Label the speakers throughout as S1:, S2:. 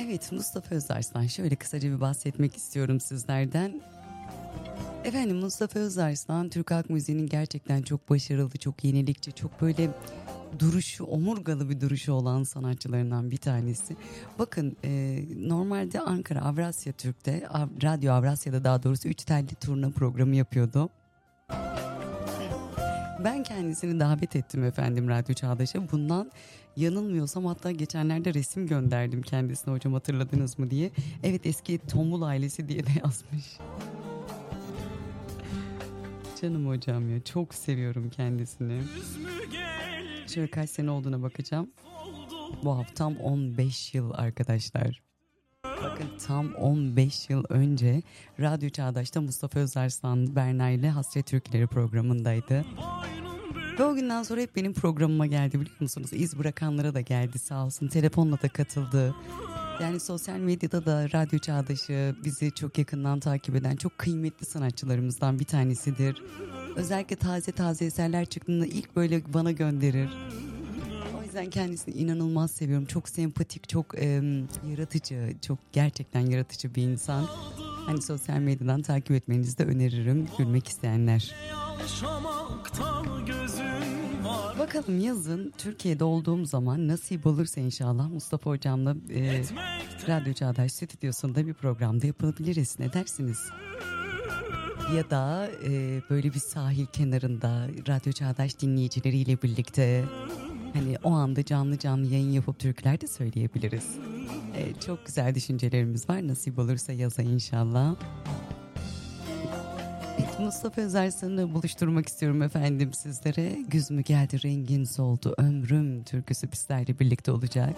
S1: Evet, Mustafa Özarslan, şöyle kısaca bir bahsetmek istiyorum sizlerden. Efendim, Mustafa Özarslan Türk halk müziğinin gerçekten çok başarılı, çok yenilikçi, çok böyle duruşu, omurgalı bir duruşu olan sanatçılarından bir tanesi. Bakın, normalde Ankara Avrasya Türk'te, Radyo Avrasya'da daha doğrusu 3 telli turna programı yapıyordu. Ben kendisini davet ettim efendim Radyo Çağdaş'a. Bundan yanılmıyorsam hatta geçenlerde resim gönderdim kendisine, hocam hatırladınız mı diye. Evet, eski Tombul ailesi diye de yazmış. Canım hocam ya, çok seviyorum kendisini. Şöyle kaç sene olduğuna bakacağım. Bu hafta tam 15 yıl arkadaşlar. Bakın, tam 15 yıl önce Radyo Çağdaş'ta Mustafa Özarslan Berna ile Hasret Türküleri programındaydı. Ve o günden sonra hep benim programıma geldi, biliyor musunuz? İz bırakanlara da geldi sağ olsun. Telefonla da katıldı. Yani sosyal medyada da Radyo Çağdaş'ı, bizi çok yakından takip eden çok kıymetli sanatçılarımızdan bir tanesidir. Özellikle taze eserler çıktığında ilk böyle bana gönderir. O yüzden kendisini inanılmaz seviyorum. Çok sempatik, çok yaratıcı, çok gerçekten yaratıcı bir insan. Hani sosyal medyadan takip etmenizi de öneririm, gülmek isteyenler. Bakalım yazın Türkiye'de olduğum zaman nasip olursa inşallah Mustafa Hocam'la Radyo Çağdaş stüdyosunda bir programda yapabiliriz. Ne dersiniz? Ya da böyle bir sahil kenarında Radyo Çağdaş dinleyicileriyle birlikte hani o anda canlı yayın yapıp türküler de söyleyebiliriz. Çok güzel düşüncelerimiz var. Nasip olursa yaza inşallah. Mustafa Özarslan'ı buluşturmak istiyorum efendim sizlere. Güz mü geldi rengin soldu ömrüm türküsü bizlerle birlikte olacak.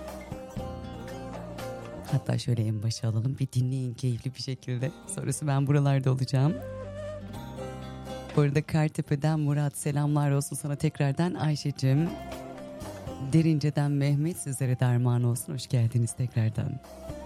S1: Hatta şöyle en başa alalım, bir dinleyin keyifli bir şekilde. Sonrası ben buralarda olacağım. Bu arada Kartepe'den Murat, selamlar olsun sana tekrardan. Ayşe'cim, Derince'den Mehmet, sizlere derman olsun, hoş geldiniz tekrardan.